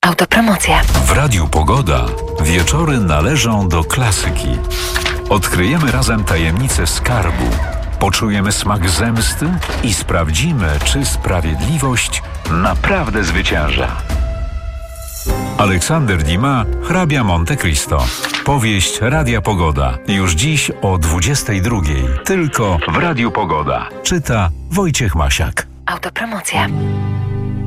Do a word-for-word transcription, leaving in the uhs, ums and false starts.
Autopromocja. W Radiu Pogoda wieczory należą do klasyki. Odkryjemy razem tajemnicę skarbu, poczujemy smak zemsty i sprawdzimy, czy sprawiedliwość naprawdę zwycięża. Aleksander Dumas, hrabia Monte Cristo. Powieść Radia Pogoda. Już dziś o dwudziestej drugiej. Tylko w Radiu Pogoda. Czyta Wojciech Masiak. Autopromocja.